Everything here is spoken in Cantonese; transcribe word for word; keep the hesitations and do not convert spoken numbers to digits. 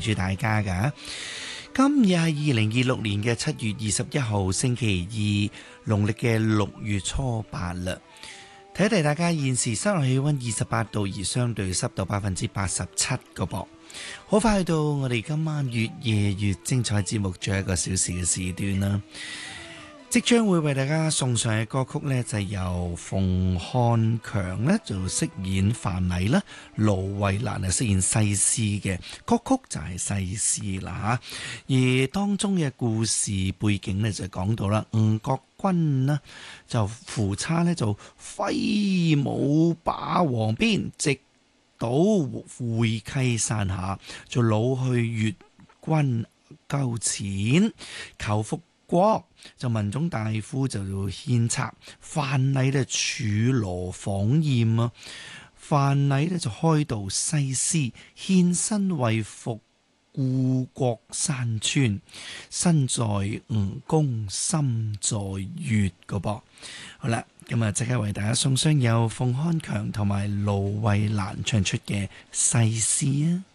住大家噶。今日係二零二六年嘅七月二十一號星期二，農曆嘅六月初八啦。提一提大家，現時室內氣溫二十八度，而相對濕度百分之八十七個噃。好快去到我哋今晚越夜越精彩節目最後一個小時嘅時段啦。即將會為大家送上嘅歌曲呢，就係由馮漢強呢就飾演范蠡啦，盧慧蘭啊飾演西施嘅歌曲就係西施啦吓。而當中嘅故事背景呢，就講到啦，吳國君呢就夫差呢就揮舞把王鞭，直到會稽山下，就老去越軍糾纏求復國，就文種大夫就要獻策，范蠡咧處羅訪厭啊，范蠡咧就開導西施，獻身為復故國山川，身在吳宮心在越個噃。好啦，咁啊即刻為大家送上由馮漢強同埋盧慧蘭唱出嘅西施啊！